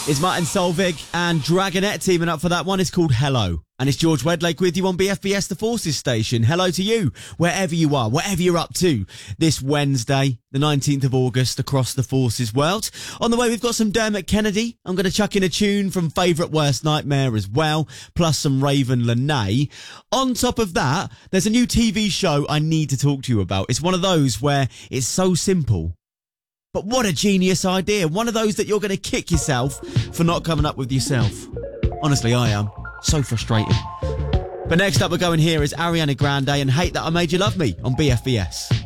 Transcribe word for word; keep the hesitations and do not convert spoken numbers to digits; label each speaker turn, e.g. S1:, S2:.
S1: It's Martin Solveig and Dragonette teaming up for that one. It's called Hello. And it's George Wedlake with you on B F B S The Forces station. Hello to you, wherever you are, whatever you're up to. This Wednesday, the nineteenth of August, across the Forces world. On the way, we've got some Dermot Kennedy. I'm going to chuck in a tune from Favourite Worst Nightmare as well, plus some Raven Lene. On top of that, there's a new T V show I need to talk to you about. It's one of those where it's so simple, but what a genius idea. One of those that you're going to kick yourself for not coming up with yourself. Honestly, I am. So frustrating. But next up we're going here is Ariana Grande and Hate That I Made You Love Me on B F B S.